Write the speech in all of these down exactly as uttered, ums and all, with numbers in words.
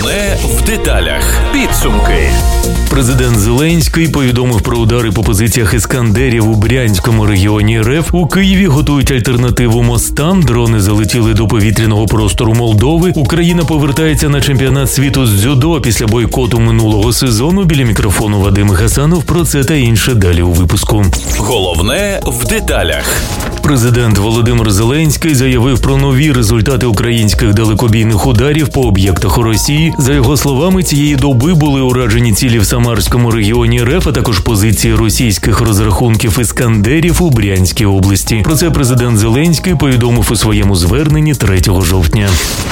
Головне в деталях. Підсумки. Президент Зеленський повідомив про удари по позиціях «Іскандерів» у Брянському регіоні РФ. У Києві готують альтернативу мостам. Дрони залетіли до повітряного простору Молдови. Україна повертається на чемпіонат світу з дзюдо після бойкоту минулого сезону. Біля мікрофону Вадим Гасанов. Про це та інше далі у випуску. Головне в деталях. Президент Володимир Зеленський заявив про нові результати українських далекобійних ударів по об'єктах у Росії. За його словами, цієї доби були уражені цілі в Самарському регіоні РФ, а також позиції російських розрахунків «Іскандерів» у Брянській області. Про це президент Зеленський повідомив у своєму зверненні третього жовтня.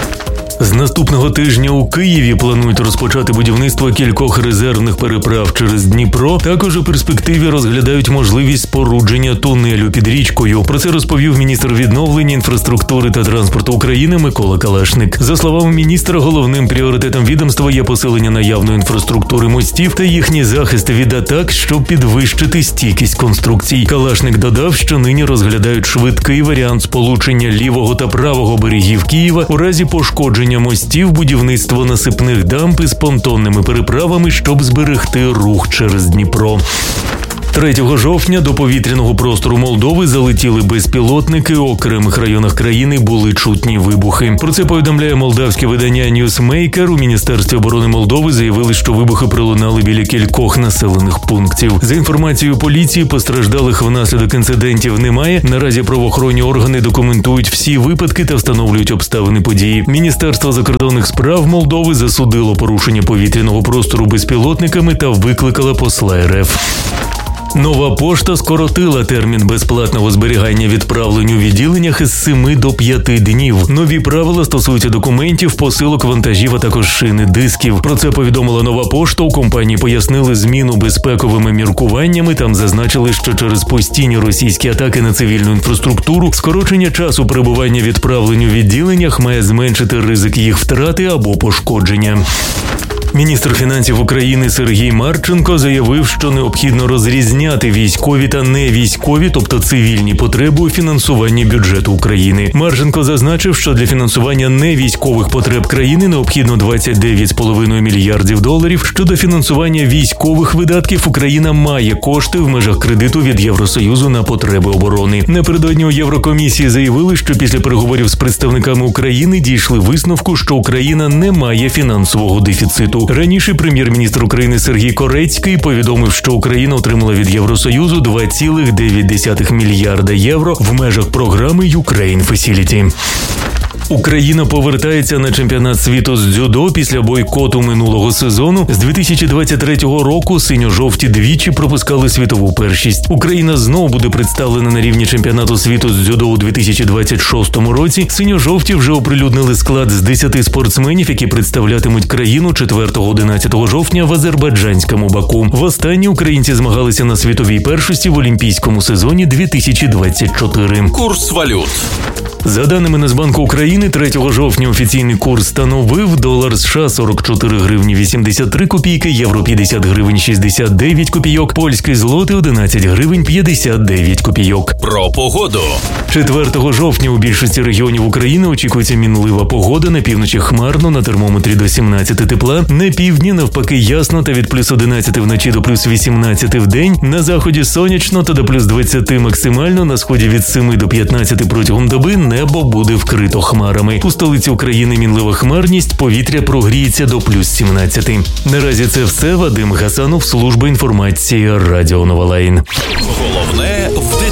З наступного тижня у Києві планують розпочати будівництво кількох резервних переправ через Дніпро. Також у перспективі розглядають можливість спорудження тунелю під річкою. Про це розповів міністр відновлення, інфраструктури та транспорту України Микола Калашник. За словами міністра, головним пріоритетом відомства є посилення наявної інфраструктури мостів та їхній захист від атак, щоб підвищити стійкість конструкцій. Калашник додав, що нині розглядають швидкий варіант сполучення лівого та правого берегів Києва у разі пошкодження мостів, будівництво насипних дамб із понтонними переправами, щоб зберегти рух через Дніпро. третього жовтня до повітряного простору Молдови залетіли безпілотники. У окремих районах країни були чутні вибухи. Про це повідомляє молдавське видання Newsmaker. У Міністерстві оборони Молдови заявили, що вибухи пролунали біля кількох населених пунктів. За інформацією поліції, постраждалих внаслідок інцидентів немає. Наразі правоохоронні органи документують всі випадки та встановлюють обставини події. Міністерство закордонних справ Молдови засудило порушення повітряного простору безпілотниками та викликало посла РФ. Нова пошта скоротила термін безплатного зберігання відправлень у відділеннях із семи до п'яти днів. Нові правила стосуються документів, посилок, вантажів, а також шини дисків. Про це повідомила Нова пошта. У компанії пояснили зміну безпековими міркуваннями. Там зазначили, що через постійні російські атаки на цивільну інфраструктуру скорочення часу перебування відправлень у відділеннях має зменшити ризик їх втрати або пошкодження. Міністр фінансів України Сергій Марченко заявив, що необхідно розрізняти військові та невійськові, тобто цивільні потреби у фінансуванні бюджету України. Марченко зазначив, що для фінансування невійськових потреб країни необхідно двадцять дев'ять цілих п'ять десятих мільярдів доларів. Щодо фінансування військових видатків, Україна має кошти в межах кредиту від Євросоюзу на потреби оборони. Напередодні у Єврокомісії заявили, що після переговорів з представниками України дійшли висновку, що Україна не має фінансового дефіциту. Раніше прем'єр-міністр України Сергій Корецький повідомив, що Україна отримала від Євросоюзу два цілих дев'ять десятих мільярда євро в межах програми Ukraine Facility. Україна повертається на чемпіонат світу з дзюдо після бойкоту минулого сезону. З дві тисячі двадцять третього року синьо-жовті двічі пропускали світову першість. Україна знову буде представлена на рівні чемпіонату світу з дзюдо у дві тисячі двадцять шостому році. Синьо-жовті вже оприлюднили склад з десяти спортсменів, які представлятимуть країну четвертого-одинадцятого жовтня в азербайджанському Баку. Востаннє українці змагалися на світовій першості в олімпійському сезоні дві тисячі двадцять чотири. Курс валют. За даними Нацбанку України, третього жовтня офіційний курс становив долар США сорок чотири гривні вісімдесят три копійки, євро п'ятдесят гривень шістдесят дев'ять копійок, польський злотий одинадцять гривень п'ятдесят дев'ять копійок. Про погоду. четвертого жовтня у більшості регіонів України очікується мінлива погода. На півночі хмарно, на термометрі до сімнадцяти тепла. На півдні навпаки ясно та від плюс одинадцяти вночі до плюс вісімнадцяти в день. На заході сонячно та до плюс двадцяти максимально. На сході від семи до п'ятнадцяти протягом доби небо буде вкрито хмарами. У столиці України мінлива хмарність, повітря прогріється до плюс сімнадцяти. Наразі це все. Вадим Гасанов, служба інформації Радіо Новолайн. Головне в деталях.